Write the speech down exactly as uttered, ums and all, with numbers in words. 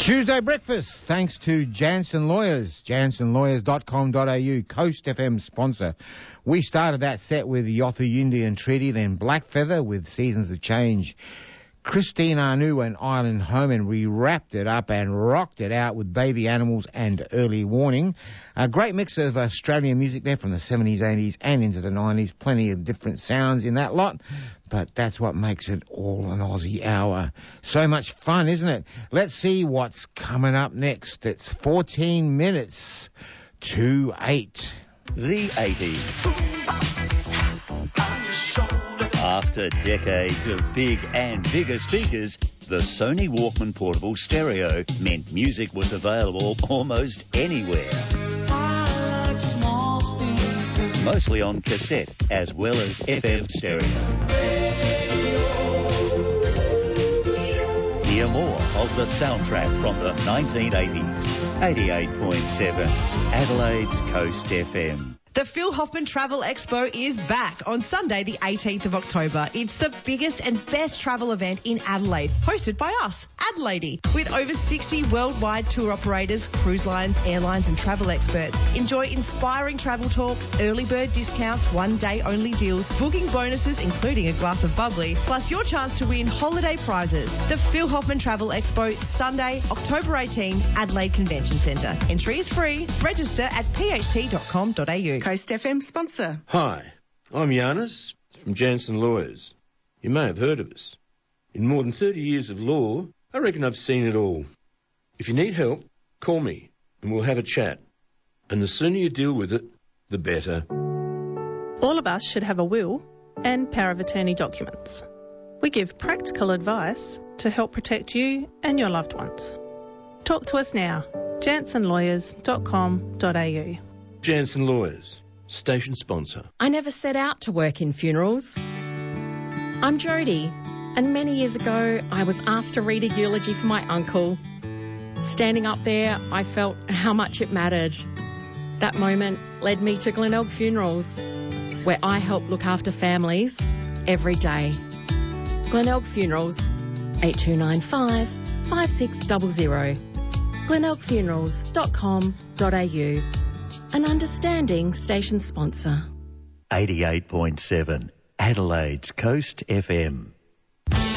Tuesday breakfast, thanks to Jansen Lawyers, jansen lawyers dot com dot a u, Coast F M sponsor. We started that set with Yothu Yindi and Treaty, then Black Feather with Seasons of Change, Christine Anu and Island Home, and we wrapped it up and rocked it out with Baby Animals and Early Warning. A great mix of Australian music there from the seventies, eighties and into the nineties. Plenty of different sounds in that lot, but that's what makes it all an Aussie hour. So much fun, isn't it? Let's see what's coming up next. It's fourteen minutes to eight. The eighties. After decades of big and bigger speakers, the Sony Walkman Portable Stereo meant music was available almost anywhere. Mostly on cassette as well as F M stereo. Hear more of the soundtrack from the nineteen eighties. eighty-eight point seven Adelaide's Coast F M. The Phil Hoffman Travel Expo is back on Sunday the eighteenth of October. It's the biggest and best travel event in Adelaide, hosted by us, Adelaide, with over sixty worldwide tour operators, cruise lines, airlines and travel experts. Enjoy inspiring travel talks, early bird discounts, one-day only deals, booking bonuses including a glass of bubbly, plus your chance to win holiday prizes. The Phil Hoffman Travel Expo, Sunday, October eighteenth, Adelaide Convention Centre. Entry is free. Register at p h t dot com dot a u. Coast F M sponsor. Hi, I'm Giannis from Jansen Lawyers. You may have heard of us. In more than thirty years of law, I reckon I've seen it all. If you need help, call me and we'll have a chat. And the sooner you deal with it, the better. All of us should have a will and power of attorney documents. We give practical advice to help protect you and your loved ones. Talk to us now, jansen lawyers dot com dot a u. Jansen Lawyers, station sponsor. I never set out to work in funerals. I'm Jodie, and many years ago I was asked to read a eulogy for my uncle. Standing up there, I felt how much it mattered. That moment led me to Glenelg Funerals, where I help look after families every day. Glenelg Funerals, eight two nine five, five six zero zero, glenelg funerals dot com dot a u. An understanding station sponsor. eighty-eight point seven Adelaide's Coast F M.